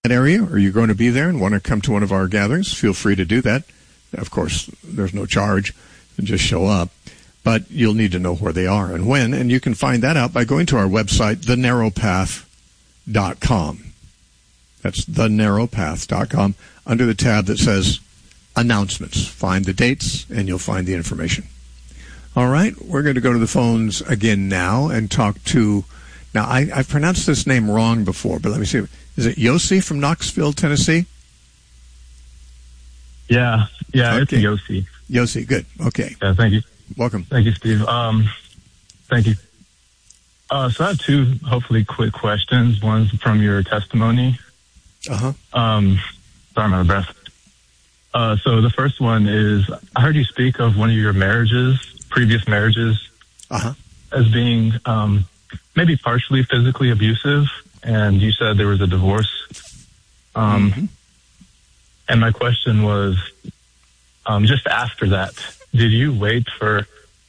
area, or you're going to be there and want to come to one of our gatherings, feel free to do that. Of course, there's no charge. Just show up. But you'll need to know where they are and when, and you can find that out by going to our website, thenarrowpath.com. That's thenarrowpath.com, under the tab that says Announcements. Find the dates, and you'll find the information. All right, we're going to go to the phones again now and talk to... Now, I've pronounced this name wrong before, but let me see. Is it Yossi from Knoxville, Tennessee? Yeah, okay. It's Yossi. Yossi, good. Okay. Yeah, thank you. Welcome. Thank you, Steve. Thank you. So I have two, hopefully, quick questions. One's from your testimony. Uh-huh. Sorry, I'm out of breath. So the first one is, I heard you speak of one of your previous marriages, as being maybe partially physically abusive, and you said there was a divorce. And my question was, just after that, did you wait for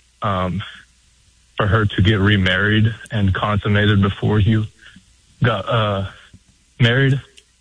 her to get remarried and consummated before you got married?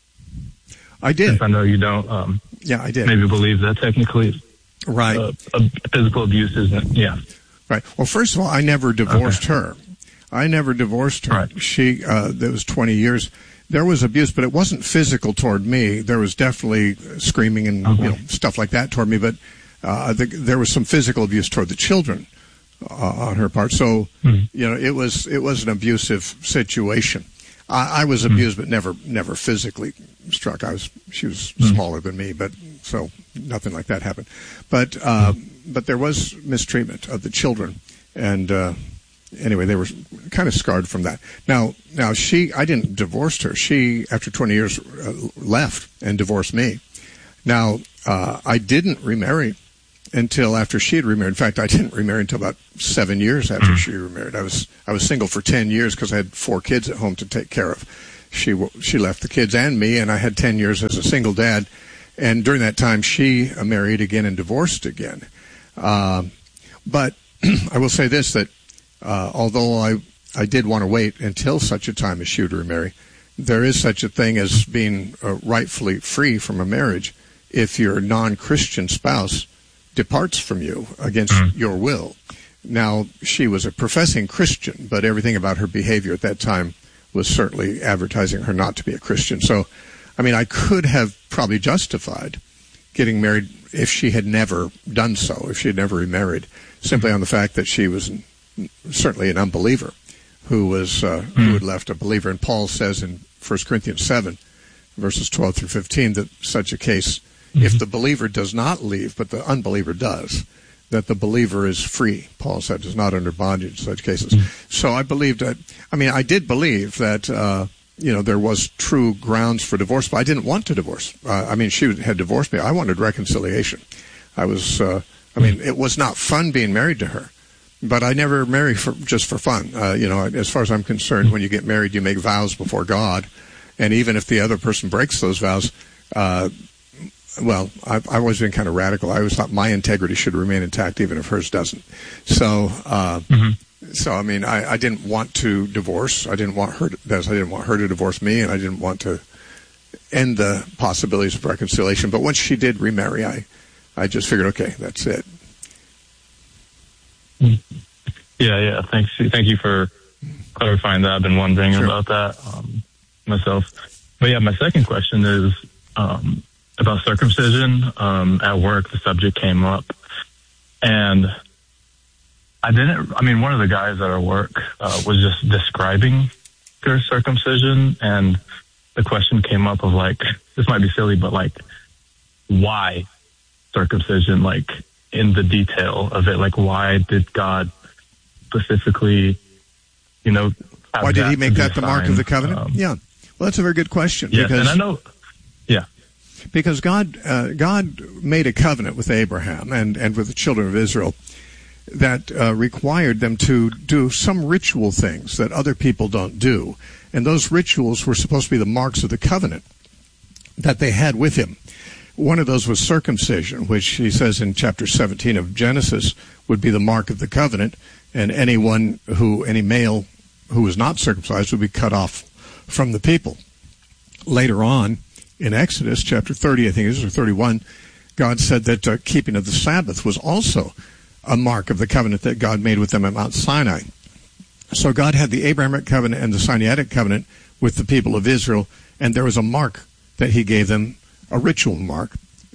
I did. Since I know you don't. Yeah, I did. Maybe believe that technically, right? Physical abuse isn't. Yeah. Right. Well, first of all, I never divorced her. I never divorced her. Right. She. That was 20 years. There was abuse, but it wasn't physical toward me. There was definitely screaming and stuff like that toward me. But there was some physical abuse toward the children on her part. So it was an abusive situation. I was abused, but never physically struck. She was smaller than me, but so nothing like that happened. But there was mistreatment of the children, and anyway, they were kind of scarred from that. Now I didn't divorce her. She, after 20 years, left and divorced me. Now I didn't remarry until after she had remarried. In fact, I didn't remarry until about 7 years after she remarried. I was single for 10 years because I had 4 kids at home to take care of. She left the kids and me, and I had 10 years as a single dad. And during that time, she married again and divorced again. But I will say this, that although I did want to wait until such a time as she would remarry, there is such a thing as being rightfully free from a marriage if your non-Christian spouse departs from you against your will. Now, she was a professing Christian, but everything about her behavior at that time was certainly advertising her not to be a Christian. So, I mean, I could have probably justified getting married if she had never done so, if she had never remarried, simply on the fact that she was certainly an unbeliever who had left a believer. And Paul says in 1 Corinthians 7, verses 12 through 15, that such a case, if the believer does not leave, but the unbeliever does, that the believer is free. Paul said, is not under bondage in such cases. So I did believe that, there was true grounds for divorce, but I didn't want to divorce. She had divorced me. I wanted reconciliation. It was not fun being married to her, but I never married just for fun. As far as I'm concerned, when you get married, you make vows before God, and even if the other person breaks those vows, I've always been kind of radical. I always thought my integrity should remain intact even if hers doesn't. So, I didn't want to divorce. I didn't want her to divorce me, and I didn't want to end the possibilities of reconciliation. But once she did remarry, I just figured, okay, that's it. Yeah. Thank you for clarifying that. I've been wondering about that myself. But yeah, my second question is about circumcision. At work, the subject came up, and one of the guys at our work was just describing their circumcision, and the question came up of this might be silly, but why circumcision, in the detail of it, why did God specifically, why did he make that the mark of the covenant? Well, that's a very good question. Yes, and I know, because God made a covenant with Abraham and with the children of Israel that required them to do some ritual things that other people don't do. And those rituals were supposed to be the marks of the covenant that they had with him. One of those was circumcision, which he says in chapter 17 of Genesis would be the mark of the covenant, and any male who was not circumcised would be cut off from the people. Later on, in Exodus chapter 30, I think it is, or 31, God said that keeping of the Sabbath was also a mark of the covenant that God made with them at Mount Sinai. So God had the Abrahamic covenant and the Sinaitic covenant with the people of Israel, and there was a mark that he gave them, a ritual mark,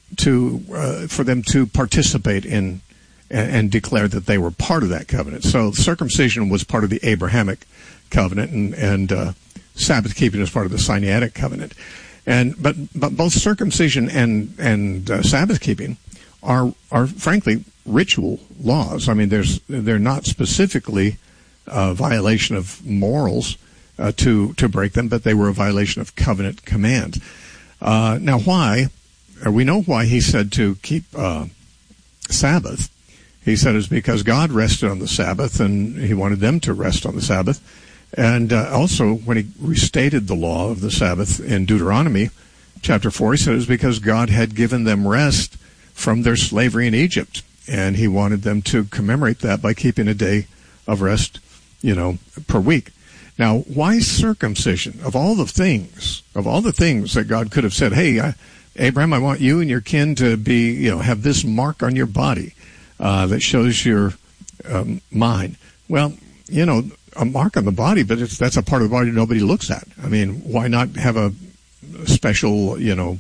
for them to participate in and declare that they were part of that covenant. So circumcision was part of the Abrahamic covenant, and Sabbath keeping is part of the Sinaitic covenant. But both circumcision and Sabbath keeping are frankly ritual laws. I mean, they're not specifically a violation of morals to break them, but they were a violation of covenant command. Now, why? We know why he said to keep Sabbath. He said it's because God rested on the Sabbath, and he wanted them to rest on the Sabbath. And also, when he restated the law of the Sabbath in Deuteronomy chapter 4, he said it was because God had given them rest from their slavery in Egypt, and he wanted them to commemorate that by keeping a day of rest, per week. Now, why circumcision? Of all the things that God could have said, hey, Abraham, I want you and your kin to be, have this mark on your body that shows your mine. Well, a mark on the body, but that's a part of the body nobody looks at. I mean, why not have a special,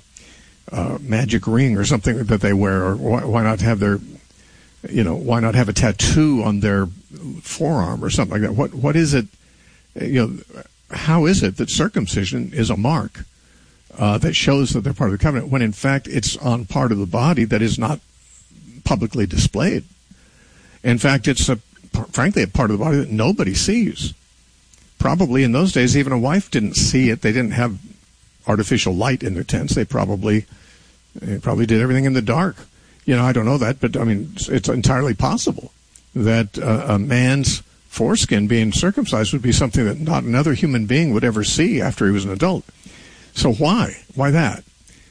magic ring or something that they wear, or why not have why not have a tattoo on their forearm or something like that? What is it? How is it that circumcision is a mark that shows that they're part of the covenant, when in fact it's on part of the body that is not publicly displayed? In fact, it's frankly a part of the body that nobody sees. Probably in those days, even a wife didn't see it. They didn't have artificial light in their tents. They probably did everything in the dark. I don't know that, but I mean, it's entirely possible that a man's foreskin being circumcised would be something that not another human being would ever see after he was an adult. So why? Why that?